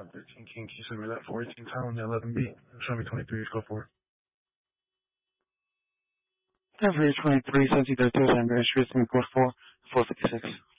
13 King, can you send me that 418 time on the 11B? Show me 23, go for it. Average 23, 73, 200, code 4, 456.